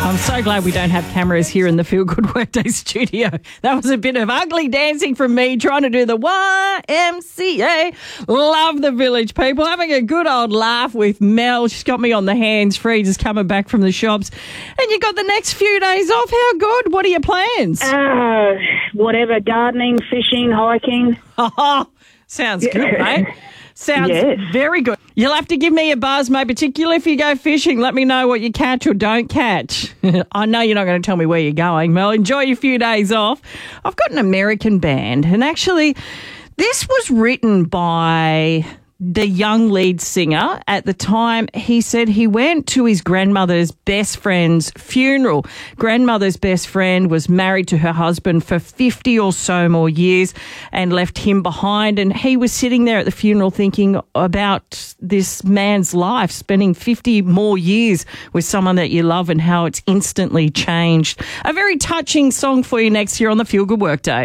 I'm so glad we don't have cameras here in the Feel Good Workday studio. That was a bit of ugly dancing from me trying to do the YMCA. Love the Village people. Having a good old laugh with Mel. She's got me on the hands free, just coming back from the shops. And you got the next few days off. How good? What are your plans? Whatever, gardening, fishing, hiking. Oh, sounds good, mate. Sounds very good. You'll have to give me a buzz, mate, particularly if you go fishing. Let me know what you catch or don't catch. I know you're not going to tell me where you're going, Mel. Enjoy your few days off. I've got an American band, and actually this was written by the young lead singer. At the time, he said he went to his grandmother's best friend's funeral. Grandmother's best friend was married to her husband for 50 or so more years and left him behind. And he was sitting there at the funeral thinking about this man's life, spending 50 more years with someone that you love and how it's instantly changed. A very touching song for you next year on the Feel Good Workday.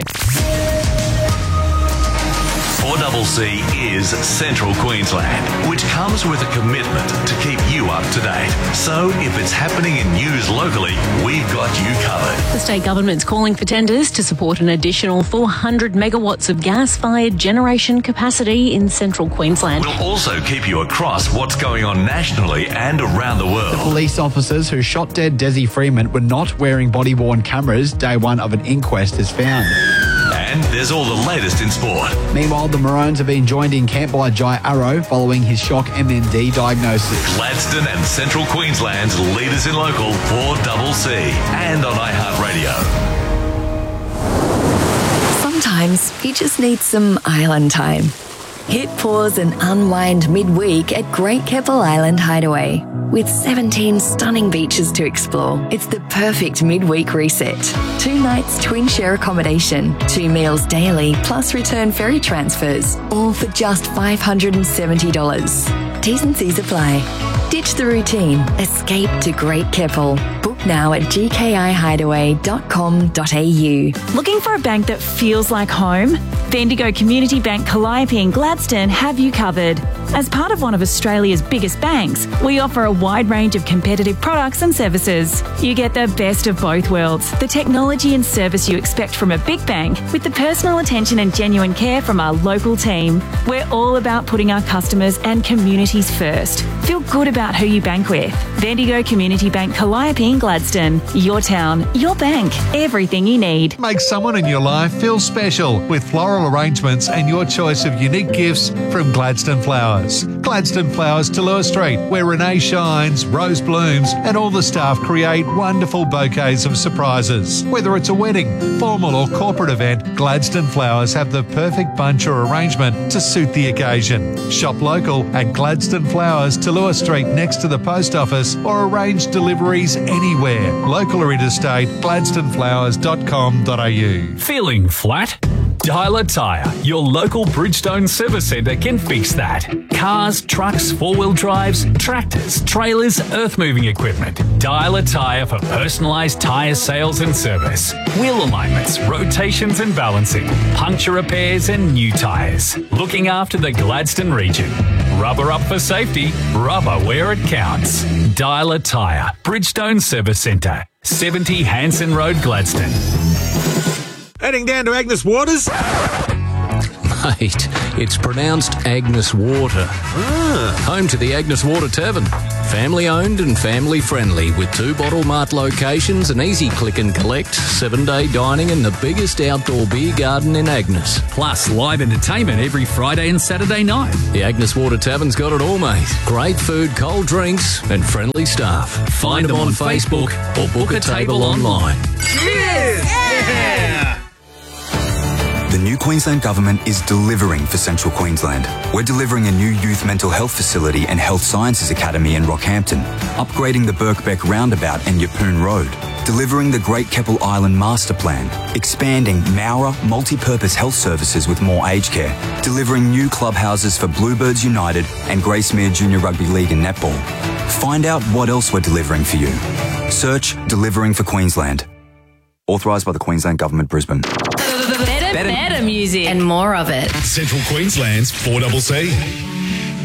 4CC is Central Queensland, which comes with a commitment to keep you up to date. So if it's happening in news locally, we've got you covered. The state government's calling for tenders to support an additional 400 megawatts of gas-fired generation capacity in Central Queensland. We'll also keep you across what's going on nationally and around the world. Police officers who shot dead Desi Freeman were not wearing body-worn cameras. Day one of an inquest is found. And there's all the latest in sport. Meanwhile, the Maroons have been joined in camp by Jai Arrow following his shock MND diagnosis. Gladstone and Central Queensland's leaders in local 4CC and on iHeartRadio. Sometimes you just need some island time. Hit pause and unwind midweek at Great Keppel Island Hideaway. With 17 stunning beaches to explore, it's the perfect midweek reset. 2 nights twin share accommodation, 2 meals daily, plus return ferry transfers, all for just $570. T's and C's apply. Ditch the routine. Escape to Great Keppel. Book now at gkihideaway.com.au. Looking for a bank that feels like home? Bendigo Community Bank Calliope and Gladstone have you covered. As part of one of Australia's biggest banks, we offer a wide range of competitive products and services. You get the best of both worlds, the technology and service you expect from a big bank with the personal attention and genuine care from our local team. We're all about putting our customers and communities first. Feel good about who you bank with. Bendigo Community Bank Calliope and Gladstone. Your town, your bank, everything you need. Make someone in your life feel special with floral arrangements and your choice of unique gifts from Gladstone Flowers. Gladstone Flowers, Tallulah Street, where Renee shines, Rose blooms, and all the staff create wonderful bouquets of surprises. Whether it's a wedding, formal or corporate event, Gladstone Flowers have the perfect bunch or arrangement to suit the occasion. Shop local at Gladstone Flowers, Tallulah Street, next to the post office, or arrange deliveries anywhere. Local or interstate, gladstoneflowers.com.au. Feeling flat? Dialer Tyre, your local Bridgestone service centre can fix that. Cars, trucks, four-wheel drives, tractors, trailers, earth-moving equipment. Dialer Tyre for personalised tyre sales and service. Wheel alignments, rotations and balancing, puncture repairs and new tyres. Looking after the Gladstone region. Rubber up for safety, rubber where it counts. Dialer Tyre, Bridgestone Service Centre, 70 Hanson Road, Gladstone. Heading down to Agnes Waters? Mate, it's pronounced Agnes Water. Home to the Agnes Water Tavern. Family owned and family friendly with 2 Bottle Mart locations, an easy click and collect, 7-day dining and the biggest outdoor beer garden in Agnes. Plus live entertainment every Friday and Saturday night. The Agnes Water Tavern's got it all, mate. Great food, cold drinks and friendly staff. Find them on Facebook or book a table online. Cheers! Yeah! The new Queensland Government is delivering for Central Queensland. We're delivering a new youth mental health facility and health sciences academy in Rockhampton, upgrading the Birkbeck roundabout and Yeppoon Road, delivering the Great Keppel Island Master Plan, expanding Mowra multi-purpose health services with more aged care, delivering new clubhouses for Bluebirds United and Gracemere Junior Rugby League and Netball. Find out what else we're delivering for you. Search Delivering for Queensland. Authorised by the Queensland Government, Brisbane. Better music. And more of it. Central Queensland's 4CC.